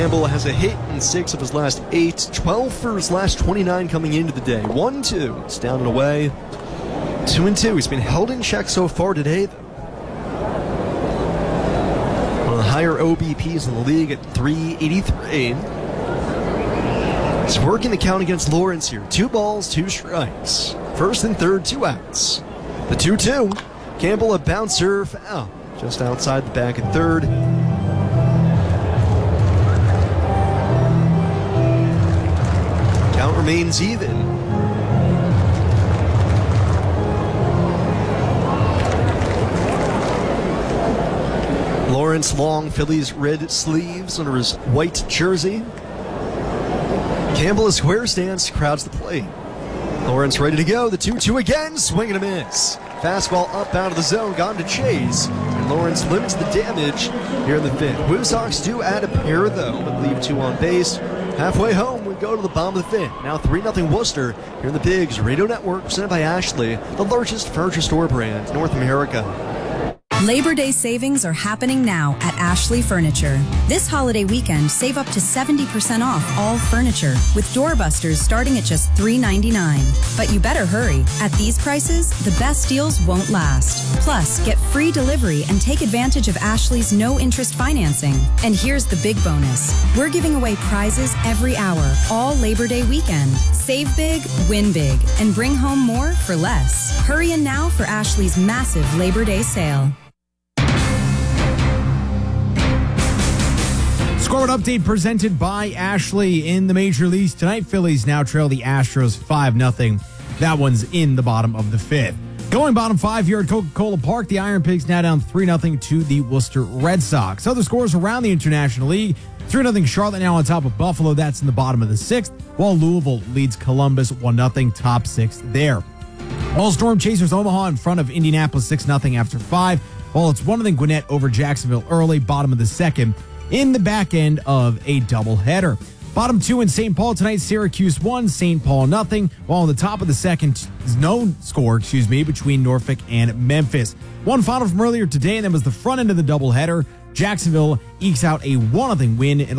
Campbell has a hit in 6 of his last 8, 12 for his last 29 coming into the day. 1-2. It's down and away. 2-2. He's been held in check so far today. One of the higher OBPs in the league at 383. It's working the count against Lawrence here. 2 balls, 2 strikes. First and third, 2 outs. The 2-2. Campbell a bouncer foul. Just outside the back and third. Count remains even. Lawrence long Phillies red sleeves under his white jersey. Campbell a square stance, crowds the plate. Lawrence ready to go. The 2-2 again. Swing and a miss. Fastball up out of the zone, gone to chase. And Lawrence limits the damage here in the 5th. Blue Sox do add a pair, though, but leave 2 on base. Halfway home, we go to the bottom of the 5th. Now 3-0 Worcester here in the Bigs Radio Network, presented by Ashley, the largest furniture store brand in North America. Labor Day savings are happening now at Ashley Furniture. This holiday weekend, save up to 70% off all furniture, with doorbusters starting at just $3.99. But you better hurry. At these prices, the best deals won't last. Plus, get free delivery and take advantage of Ashley's no-interest financing. And here's the big bonus. We're giving away prizes every hour, all Labor Day weekend. Save big, win big, and bring home more for less. Hurry in now for Ashley's massive Labor Day sale. Scoreboard update presented by Ashley in the Major Leagues tonight. Phillies now trail the Astros 5-0. That one's in the bottom of the 5th. Going bottom 5 here at Coca-Cola Park, the Iron Pigs now down 3-0 to the Worcester Red Sox. Other scores around the International League. 3-0 Charlotte now on top of Buffalo. That's in the bottom of the 6th. While Louisville leads Columbus 1-0, top 6th there. While Storm Chasers Omaha in front of Indianapolis 6-0 after 5. While it's 1-0 Gwinnett over Jacksonville early, bottom of the 2nd. In the back end of a doubleheader. Bottom 2 in St. Paul tonight, Syracuse 1, St. Paul 0. While on the top of the 2nd, no score, between Norfolk and Memphis. One final from earlier today, and that was the front end of the doubleheader. Jacksonville ekes out a 1-0 win in